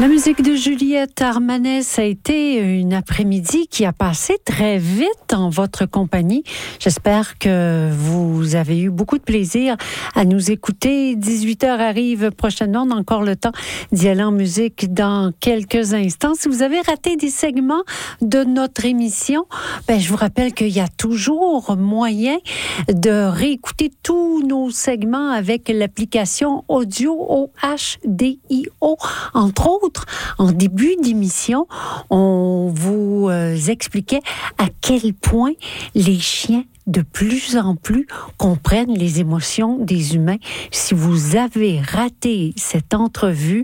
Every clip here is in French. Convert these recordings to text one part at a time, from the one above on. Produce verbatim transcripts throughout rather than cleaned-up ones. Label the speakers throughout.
Speaker 1: La musique de Juliette Armanet, ça a été une après-midi qui a passé très vite en votre compagnie. J'espère que vous avez eu beaucoup de plaisir à nous écouter. dix-huit heures arrive prochainement. On a encore le temps d'y aller en musique dans quelques instants. Si vous avez raté des segments de notre émission, ben, je vous rappelle qu'il y a toujours moyen de réécouter tous nos segments avec l'application audio O H D I O, entre autres. En début d'émission, on vous euh, expliquait à quel point les chiens de plus en plus comprennent les émotions des humains. Si vous avez raté cette entrevue,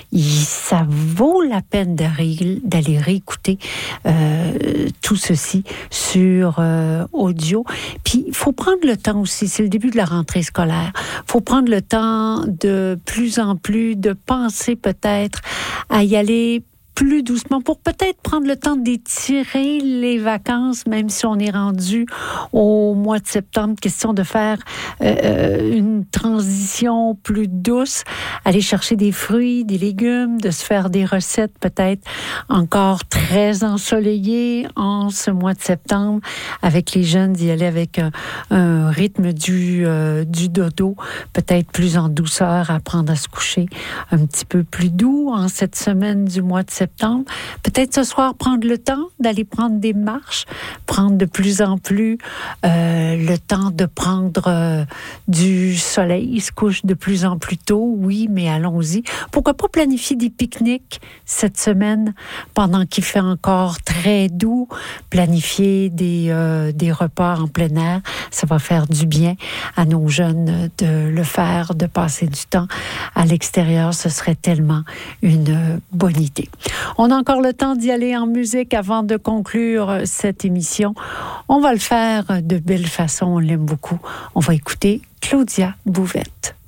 Speaker 1: ça vaut la peine d'aller réécouter euh, tout ceci sur euh, audio. Puis, il faut prendre le temps aussi, c'est le début de la rentrée scolaire, il faut prendre le temps de plus en plus de penser peut-être à y aller plus doucement pour peut-être prendre le temps d'étirer les vacances, même si on est rendu au mois de septembre. Question de faire euh, une transition plus douce, aller chercher des fruits, des légumes, de se faire des recettes peut-être encore très ensoleillées en ce mois de septembre, avec les jeunes, d'y aller avec un, un rythme du, euh, du dodo, peut-être plus en douceur, apprendre à se coucher un petit peu plus doux en cette semaine du mois de septembre. Peut-être ce soir prendre le temps d'aller prendre des marches, prendre de plus en plus euh, le temps de prendre euh, du soleil. Il se couche de plus en plus tôt, oui, mais allons-y. Pourquoi pas planifier des pique-niques cette semaine pendant qu'il fait encore très doux, planifier des, euh, des repas en plein air. Ça va faire du bien à nos jeunes de le faire, de passer du temps à l'extérieur. Ce serait tellement une bonne idée. On a encore le temps d'y aller en musique avant de conclure cette émission. On va le faire de belle façon, on l'aime beaucoup. On va écouter Claudia Bouvette.